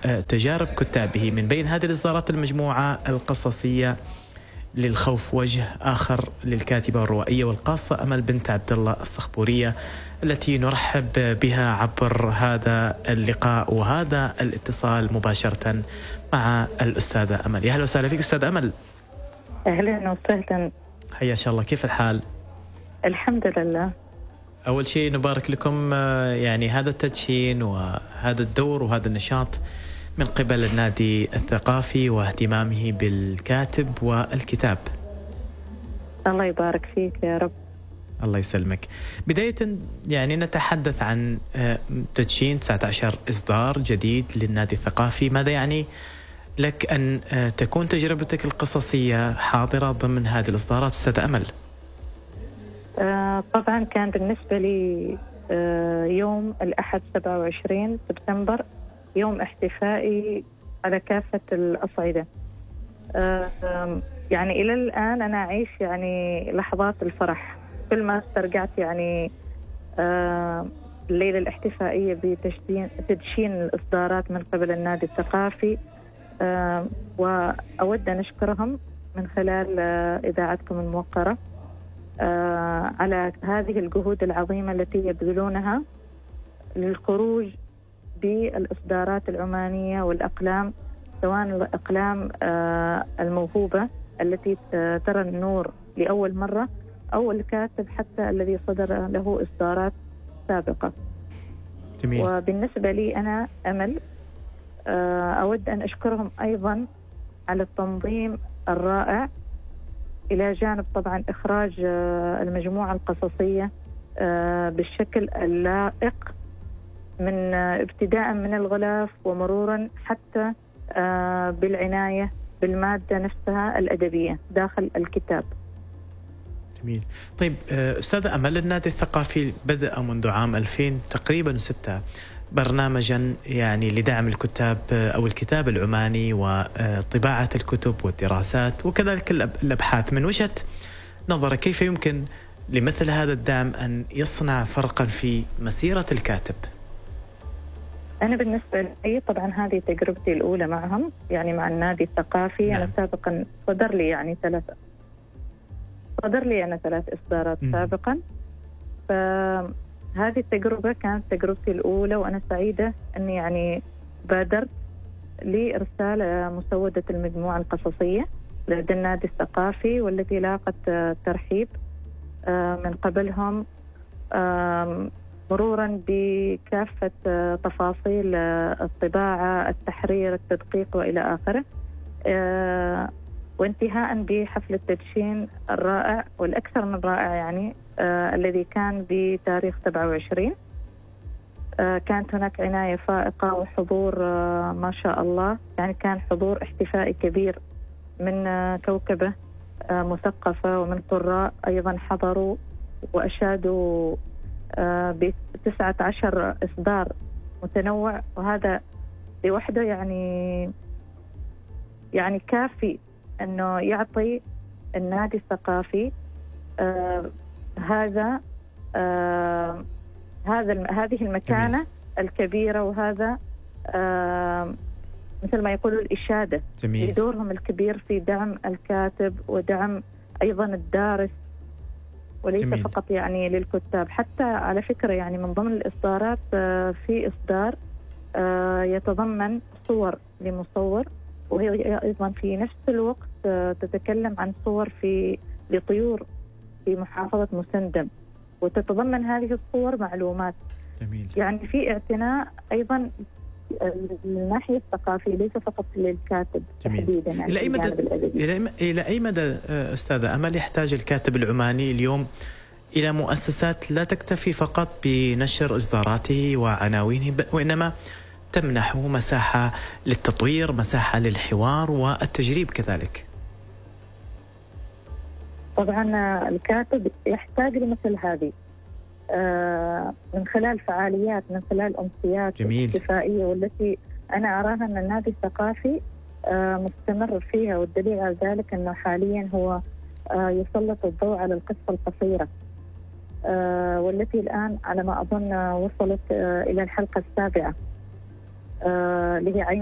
وتجارب كتابه. من بين هذه الإصدارات المجموعة القصصية للخوف وجه آخر للكاتبة والروائية والقاصة أمل بنت عبد الله الصخبورية، التي نرحب بها عبر هذا اللقاء وهذا الاتصال مباشرة مع الأستاذة أمل. يا أهلا وسهلا فيك أستاذة أمل. أهلا وسهلا. حيا الله، كيف الحال؟ الحمد لله. أول شيء نبارك لكم يعني هذا التدشين وهذا الدور وهذا النشاط من قبل النادي الثقافي واهتمامه بالكاتب والكتاب. الله يبارك فيك يا رب. الله يسلمك. بداية يعني نتحدث عن تدشين 19 إصدار جديد للنادي الثقافي. ماذا يعني لك أن تكون تجربتك القصصية حاضرة ضمن هذه الإصدارات أستاذة أمل؟ طبعا كان بالنسبة لي يوم الأحد 27 سبتمبر يوم احتفائي على كافة الأصعدة. يعني إلى الآن أنا أعيش يعني لحظات الفرح كل ما استرجعت يعني الليلة الاحتفائية بتدشين الإصدارات من قبل النادي الثقافي. وأود أن أشكرهم من خلال إذاعتكم الموقرة على هذه الجهود العظيمة التي يبذلونها للخروج بالإصدارات العمانية والأقلام، سواء الأقلام الموهوبة التي ترى النور لأول مرة أو الكاتب حتى الذي صدر له إصدارات سابقة. جميل. وبالنسبة لي أنا أمل أود أن أشكرهم أيضا على التنظيم الرائع، إلى جانب طبعا إخراج المجموعة القصصية بالشكل اللائق من ابتداء من الغلاف ومرورا حتى بالعناية بالمادة نفسها الأدبية داخل الكتاب. جميل. طيب أستاذة أمل، النادي الثقافي بدأ منذ عام 2000 تقريبا 6 برنامجا يعني لدعم الكتاب أو الكتاب العماني وطباعة الكتب والدراسات وكذلك الأبحاث. من وجهة نظرك كيف يمكن لمثل هذا الدعم أن يصنع فرقا في مسيرة الكاتب؟ أنا بالنسبة لي طبعا هذه تجربتي الأولى معهم، يعني مع النادي الثقافي. نعم. أنا سابقا صدر لي 3 إصدارات سابقا، فهذه التجربة كانت تجربتي الأولى، وأنا سعيدة أني يعني بادرت لإرسال مسودة المجموعة القصصية لدى النادي الثقافي، والتي لاقت ترحيب من قبلهم مرورا بكافة تفاصيل الطباعة، التحرير، التدقيق وإلى آخره، وانتهاء بحفل التدشين الرائع والأكثر من رائع يعني الذي كان بتاريخ 27. كانت هناك عناية فائقة وحضور ما شاء الله، يعني كان حضور احتفائي كبير من كوكبة مثقفة ومن قراء أيضا حضروا وأشادوا ب19 إصدار متنوع، وهذا لوحده يعني كافي أنه يعطي النادي الثقافي هذه المكانة الكبيرة، وهذا مثل ما يقولوا الإشادة بدورهم الكبير في دعم الكاتب ودعم أيضا الدارس، وليس جميل. فقط يعني للكتاب. حتى على فكرة يعني من ضمن الإصدارات في إصدار يتضمن صور لمصور، وهي أيضا في نفس الوقت تتكلم عن صور لطيور في محافظة مسندم، وتتضمن هذه الصور معلومات. جميل. يعني في اعتناء أيضا الناحية الثقافية ليس فقط للكاتب تحديدا. يعني إلى أي مدى أستاذة أمل يحتاج الكاتب العماني اليوم إلى مؤسسات لا تكتفي فقط بنشر إصداراته وعناوينه، وإنما تمنحه مساحة للتطوير، مساحة للحوار والتجريب كذلك؟ طبعا الكاتب يحتاج لمثل هذه من خلال فعاليات، من خلال أمسيات احتفائية، والتي أنا أراها أن النادي الثقافي مستمر فيها، والدليل على ذلك أنه حاليا هو يسلط الضوء على القصة القصيرة، والتي الآن على ما أظن وصلت إلى الحلقة 7 اللي هي